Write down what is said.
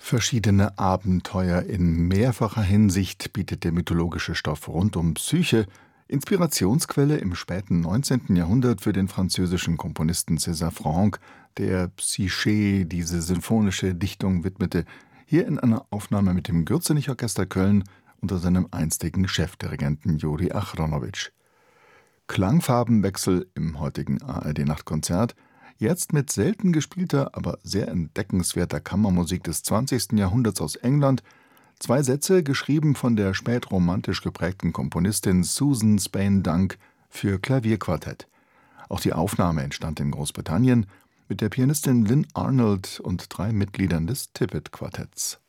Verschiedene Abenteuer in mehrfacher Hinsicht bietet der mythologische Stoff rund um Psyche, Inspirationsquelle im späten 19. Jahrhundert für den französischen Komponisten César Franck, der Psyché diese sinfonische Dichtung widmete, hier in einer Aufnahme mit dem Gürzenich-Orchester Köln unter seinem einstigen Chefdirigenten Juri Achronowitsch. Klangfarbenwechsel im heutigen ARD-Nachtkonzert, jetzt mit selten gespielter, aber sehr entdeckenswerter Kammermusik des 20. Jahrhunderts aus England, 2 Sätze, geschrieben von der spätromantisch geprägten Komponistin Susan Spain-Dunk für Klavierquartett. Auch die Aufnahme entstand in Großbritannien mit der Pianistin Lynn Arnold und 3 Mitgliedern des Tippett-Quartetts.